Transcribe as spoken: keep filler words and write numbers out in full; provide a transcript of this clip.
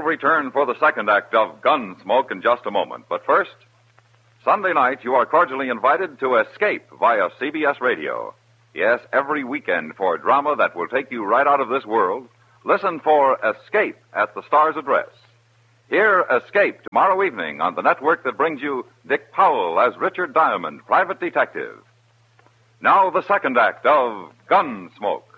return for the second act of Gunsmoke in just a moment. But first, Sunday night, you are cordially invited to Escape via C B S Radio. Yes, every weekend for drama that will take you right out of this world, listen for Escape at the Star's address. Hear Escape tomorrow evening on the network that brings you Dick Powell as Richard Diamond, private detective. Now the second act of Gunsmoke.